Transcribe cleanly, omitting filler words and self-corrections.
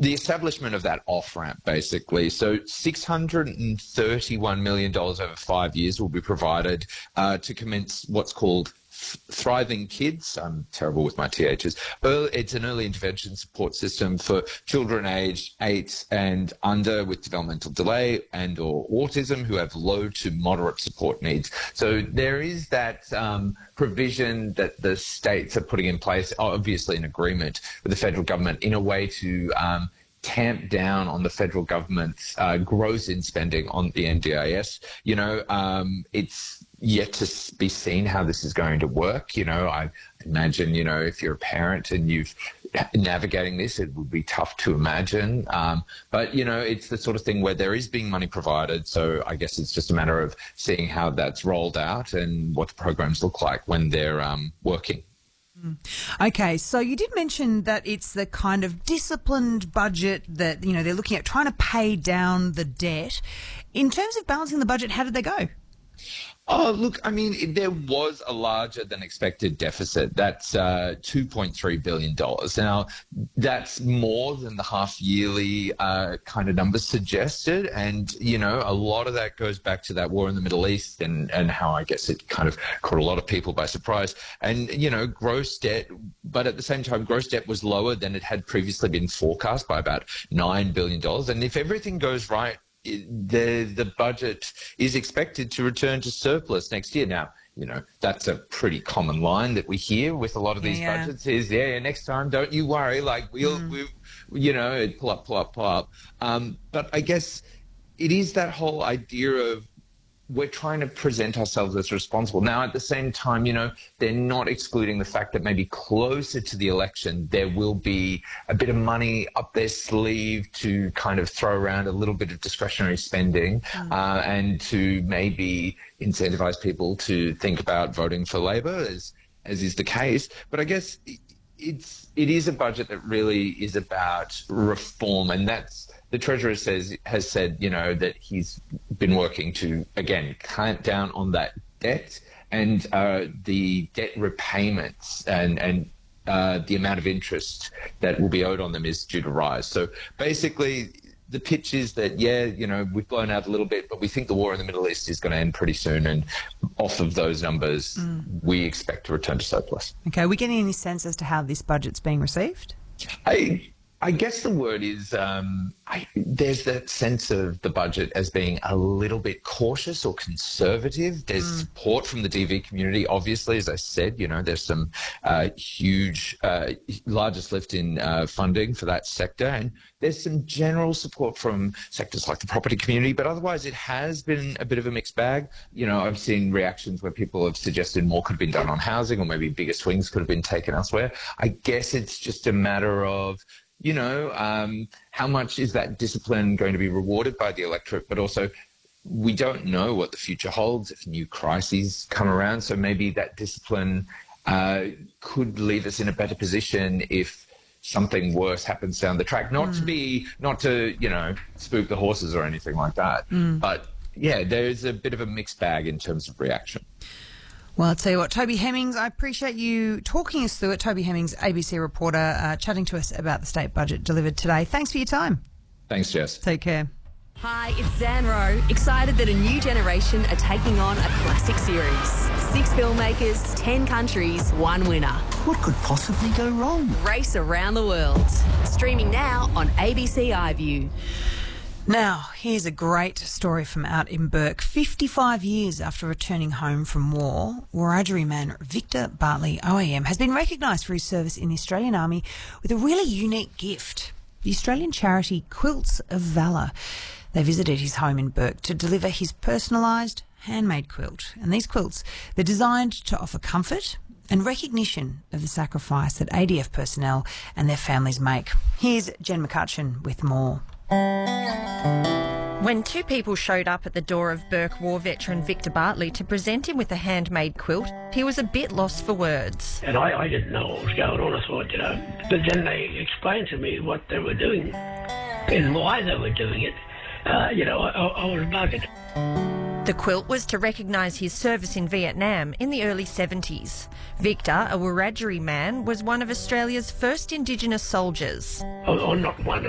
The establishment of that off-ramp, basically. So $631 million over 5 years will be provided to commence what's called Thriving Kids. I'm terrible with my THs. It's an early intervention support system for children aged 8 and under with developmental delay and or autism who have low to moderate support needs. So there is that provision that the states are putting in place, obviously in agreement with the federal government, in a way to tamp down on the federal government's growth in spending on the NDIS. It's yet to be seen how this is going to work. I imagine, if you're a parent and you've navigating this, it would be tough to imagine. But, it's the sort of thing where there is being money provided. So I guess it's just a matter of seeing how that's rolled out and what the programs look like when they're working. Okay, so you did mention that it's the kind of disciplined budget that, they're looking at trying to pay down the debt. In terms of balancing the budget, how did they go? Oh, look, there was a larger than expected deficit. That's $2.3 billion. Now, that's more than the half-yearly kind of numbers suggested. And, a lot of that goes back to that war in the Middle East and how I guess it kind of caught a lot of people by surprise. And, gross debt, but at the same time, gross debt was lower than it had previously been forecast by about $9 billion. And if everything goes right, the budget is expected to return to surplus next year. Now, that's a pretty common line that we hear with a lot of these budgets is, next time, don't you worry, we'll pull up. But I guess it is that whole idea of we're trying to present ourselves as responsible. Now, at the same time, they're not excluding the fact that maybe closer to the election, there will be a bit of money up their sleeve to kind of throw around a little bit of discretionary spending and to maybe incentivize people to think about voting for Labor, as is the case. But I guess it is a budget that really is about reform, and that's the Treasurer has said, that he's been working to, again, clamp down on that debt and the debt repayments and the amount of interest that will be owed on them is due to rise. So basically, the pitch is that, we've blown out a little bit, but we think the war in the Middle East is going to end pretty soon. And off of those numbers, we expect to return to surplus. Okay, are we getting any sense as to how this budget's being received? I guess the word is there's that sense of the budget as being a little bit cautious or conservative. There's support from the DV community. Obviously, as I said, there's some huge, largest lift in funding for that sector. And there's some general support from sectors like the property community. But otherwise, it has been a bit of a mixed bag. I've seen reactions where people have suggested more could have been done on housing or maybe bigger swings could have been taken elsewhere. I guess it's just a matter of how much is that discipline going to be rewarded by the electorate? But also, we don't know what the future holds if new crises come around. So maybe that discipline could leave us in a better position if something worse happens down the track. Not to spook the horses or anything like that. But there's a bit of a mixed bag in terms of reaction. Well, I'll tell you what, Toby Hemmings, I appreciate you talking us through it. Toby Hemmings, ABC reporter, chatting to us about the state budget delivered today. Thanks for your time. Thanks, Jess. Take care. Hi, it's Zan Rowe, excited that a new generation are taking on a classic series. 6 filmmakers, 10 countries, 1 winner. What could possibly go wrong? Race around the world. Streaming now on ABC iView. Now, here's a great story from out in Bourke. 55 years after returning home from war, Wiradjuri man Victor Bartley, OAM, has been recognised for his service in the Australian Army with a really unique gift, the Australian charity Quilts of Valour. They visited his home in Bourke to deliver his personalised handmade quilt. And these quilts, they're designed to offer comfort and recognition of the sacrifice that ADF personnel and their families make. Here's Jen McCutcheon with more. When 2 people showed up at the door of Bourke war veteran Victor Bartley to present him with a handmade quilt, he was a bit lost for words. And I didn't know what was going on. I thought, But then they explained to me what they were doing and why they were doing it. I was buggered. The quilt was to recognise his service in Vietnam in the early 70s. Victor, a Wiradjuri man, was one of Australia's first Indigenous soldiers. I'm not one